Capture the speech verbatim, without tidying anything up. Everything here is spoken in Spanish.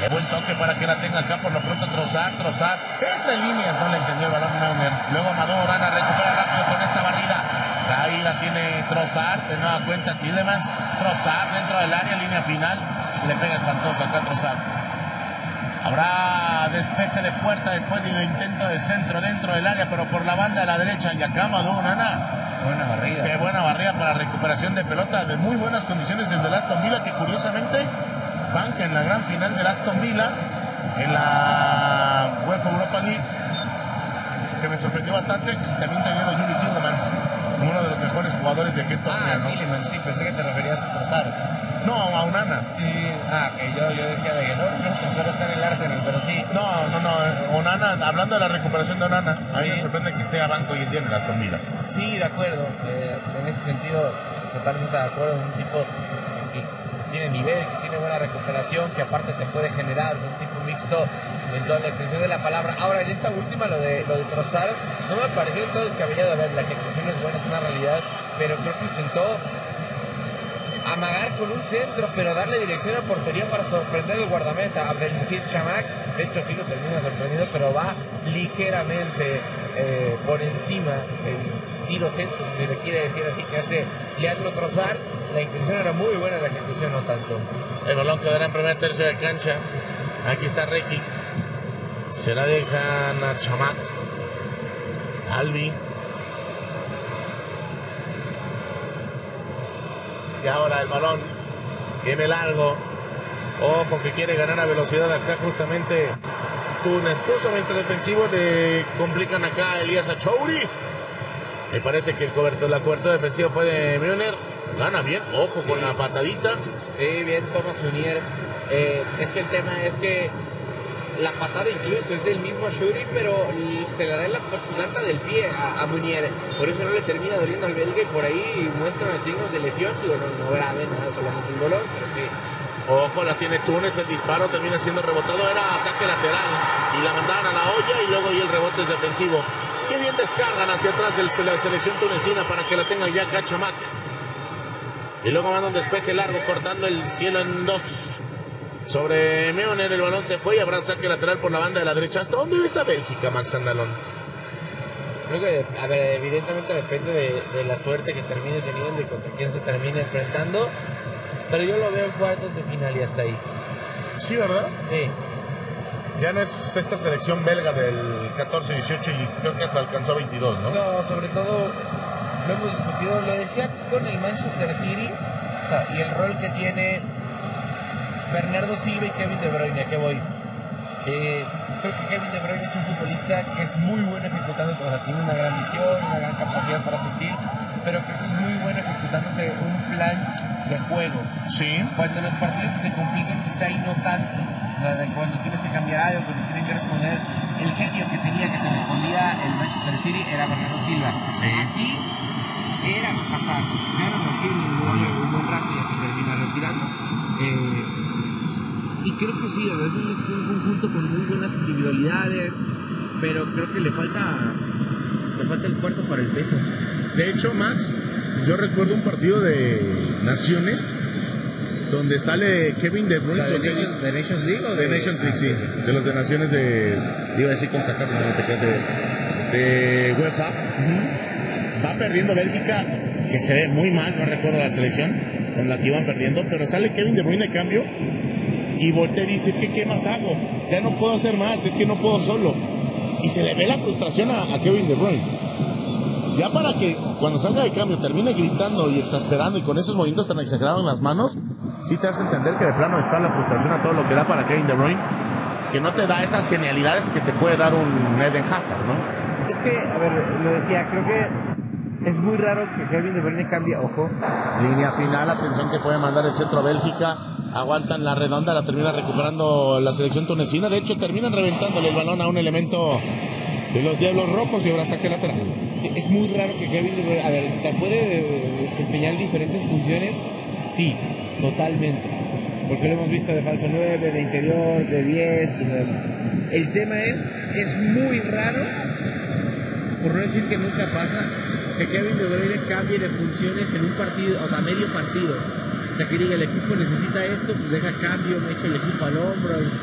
Qué buen toque para que la tenga acá por lo pronto Trossard, Trossard, entre líneas, no le entendió el balón Neuner. Luego Amador, Ana recupera rápido con esta barrida. Ahí la tiene Trossard, de nueva cuenta Tielemans, Trossard dentro del área, línea final. Le pega espantoso acá Trossard. Habrá despeje de puerta después del intento de centro dentro del área, pero por la banda de la derecha. Y acá Amador, Ana. Buena barrida. Qué buena barrida para recuperación de pelota, de muy buenas condiciones desde el Aston Villa, que curiosamente banca en la gran final del Aston Villa en la UEFA Europa League, que me sorprendió bastante, y también teniendo a Yuri Tielemans como uno de los mejores jugadores de aquel torneo. Ah, ¿no? Tielemans, sí, pensé que te referías a Trossard. No, a Onana. Y, ah, que yo, yo decía de que no, no, Trossard está en el Arsenal, pero sí. No, no, no, Onana, hablando de la recuperación de Onana, a mí sí me sorprende que esté a banco hoy en día en el Aston Villa. Sí, de acuerdo, eh, en ese sentido, totalmente de acuerdo, es un tipo que tiene nivel, que tiene buena recuperación, que aparte te puede generar, es un tipo mixto en toda la extensión de la palabra. Ahora, en esta última, lo de, lo de Trossard, no me pareció del todo descabellado. A ver, la ejecución es buena, es una realidad, pero creo que intentó amagar con un centro, pero darle dirección a portería para sorprender el guardameta, Abdelmujid Chamakh. De hecho, sí lo termina sorprendiendo, pero va ligeramente eh, por encima el tiro centro, si se le quiere decir así, que hace Leandro Trossard. La intención era muy buena, la ejecución no tanto. El balón quedará en primer tercio de cancha. Aquí está Rekic. Se la dejan a Chamakh. Albi. Y ahora el balón viene largo. Ojo que quiere ganar a velocidad acá justamente Túnez. Cruzamiento defensivo. Le complican acá a Elías Achouri. Me parece que el cobertor, la cobertura defensiva fue de Müller. Gana bien. Ojo con sí. La patadita. Sí, bien Thomas Munier. Eh, es que el tema es que la patada incluso es del mismo Achouri, pero se la da en la planta del pie a, a Munier. Por eso no le termina doliendo al belga y por ahí muestran signos de lesión. Digo, no, no grave, nada, solamente un dolor, pero sí. Ojo, la tiene Túnez, el disparo termina siendo rebotado, era saque lateral y la mandaban a la olla y luego y el rebote es defensivo. Qué bien descargan hacia atrás el, la selección tunecina para que la tenga ya acá Chamakh. Y luego manda un despeje largo cortando el cielo en dos. Sobre Müller, el balón se fue y habrá saque lateral por la banda de la derecha. ¿Hasta dónde ves a Bélgica, Max Andalón? Creo que, a ver, evidentemente depende de, de la suerte que termine teniendo y contra quién se termine enfrentando. Pero yo lo veo en cuartos de final y hasta ahí. Sí, ¿verdad? Sí. Ya no es esta selección belga del catorce dieciocho y creo que hasta alcanzó veintidós, ¿no? No, sobre todo lo hemos discutido, lo decía con el Manchester City, o sea, y el rol que tiene Bernardo Silva y Kevin De Bruyne. ¿A qué voy? Eh, creo que Kevin De Bruyne es un futbolista que es muy bueno ejecutando, o sea, tiene una gran visión, una gran capacidad para asistir, pero creo que es muy bueno ejecutándote un plan de juego. Sí. Cuando los partidos se te complican, quizá y no tanto. O sea, de cuando tienes que cambiar algo, cuando tienen que responder, el genio que tenía que te respondía el Manchester City era Bernardo Silva. Sí. Aquí era Hazard, ya no lo tiene desde un buen rato, ya se termina retirando. Eh, y creo que sí, es un, un conjunto con muy buenas individualidades, pero creo que le falta le falta el cuarto para el peso. De hecho, Max, yo recuerdo un partido de Naciones donde sale Kevin De Bruyne. O sea, de, Nations, ¿De Nations League o de, de Nations League? Ah, sí, sí, de los de Naciones de, iba a decir con CACAF, no te creas, de, de UEFA. Uh-huh. Va perdiendo Bélgica, que se ve muy mal, no recuerdo la selección con la que iban perdiendo, pero sale Kevin De Bruyne de cambio y voltea y dice, es que ¿qué más hago? Ya no puedo hacer más, es que no puedo solo. Y se le ve la frustración a, a Kevin De Bruyne. Ya para que cuando salga de cambio termine gritando y exasperando y con esos movimientos tan exagerados en las manos, sí te hace entender que de plano está la frustración a todo lo que da para Kevin De Bruyne, que no te da esas genialidades que te puede dar un Eden Hazard, ¿no? Es que, a ver, lo decía, creo que es muy raro que Kevin De Bruyne cambie, ojo. Línea final, atención que puede mandar el centro a Bélgica, aguantan la redonda, la termina recuperando la selección tunecina, de hecho terminan reventándole el balón a un elemento de los Diablos Rojos y ahora saque lateral. Es muy raro que Kevin De Bruyne, a ver, ¿te puede desempeñar diferentes funciones? Sí, totalmente. Porque lo hemos visto de falso nueve, de interior, de diez. O sea, el tema es, es muy raro, por no decir que nunca pasa, que Kevin De Bruyne cambie de funciones en un partido, o sea, medio partido. O sea, que diga, el equipo necesita esto, pues deja cambio, me echo el equipo al hombro.